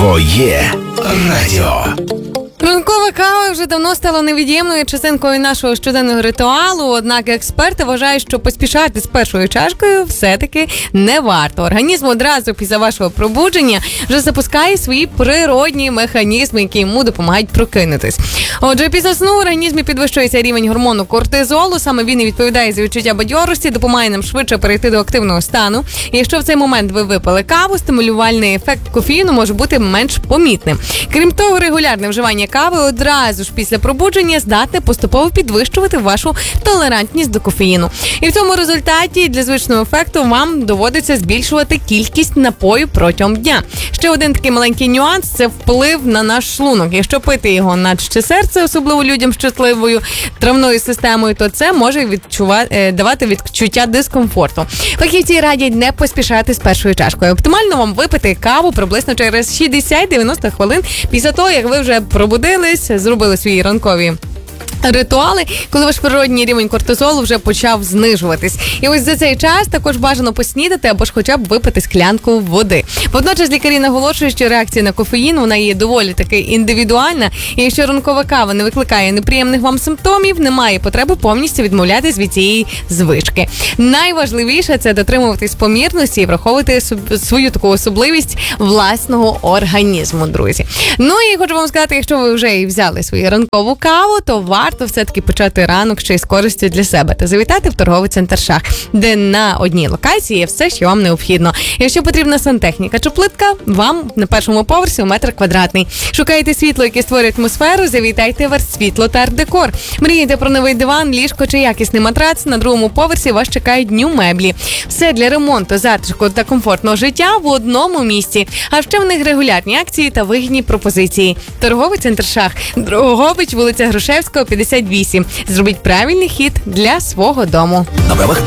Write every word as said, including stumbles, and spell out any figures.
Твоє радіо. Ранкова кава вже давно стала невід'ємною частинкою нашого щоденного ритуалу, однак експерти вважають, що поспішати з першою чашкою все-таки не варто. Організм одразу після вашого пробудження вже запускає свої природні механізми, які йому допомагають прокинутись. Отже, після сну в організмі підвищується рівень гормону кортизолу, саме він і відповідає за відчуття бадьорості, допомагає нам швидше перейти до активного стану. І якщо в цей момент ви випили каву, стимулювальний ефект кофеїну може бути менш помітним. Крім того, регулярне вживання кави одразу ж після пробудження здатне поступово підвищувати вашу толерантність до кофеїну. І в цьому результаті для звичного ефекту вам доводиться збільшувати кількість напою протягом дня. Ще один такий маленький нюанс – це вплив на наш шлунок. Якщо пити його наче серце, особливо людям з чутливою травною системою, то це може відчувати, давати відчуття дискомфорту. Фахівці радять не поспішати з першою чашкою. Оптимально вам випити каву приблизно через шістдесят-дев'яносто хвилин після того, як ви вже пробудились, зробили свої ранкові ритуали, коли ваш природній рівень кортизолу вже почав знижуватись. І ось за цей час також бажано поснідати або ж хоча б випити склянку води. Водночас лікарі наголошують, що реакція на кофеїн, вона є доволі таки індивідуальна, і якщо ранкова кава не викликає неприємних вам симптомів, немає потреби повністю відмовлятись від цієї звички. Найважливіше – це дотримуватись помірності і враховувати свою таку особливість власного організму, друзі. Ну і хочу вам сказати, якщо ви вже і взяли свою ранкову каву, то варто то все-таки почати ранок ще й з користю для себе та завітати в торговий центр «Шах», де на одній локації є все, що вам необхідно. Якщо потрібна сантехніка чи плитка, вам на першому поверсі у метр квадратний. Шукаєте світло, яке створює атмосферу, завітайте в «Арт-світло» та «Арт-декор». Мрієте про новий диван, ліжко чи якісний матрац, на другому поверсі вас чекають дню-меблі. Все для ремонту, затишку та комфортного життя в одному місці. А ще в них регулярні акції та вигідні пропозиції. Торговий центр «Шах», Дрогобич, вулиця Грушевського, п'ятдесят вісім. Зробіть правильний хід для свого дому. На правах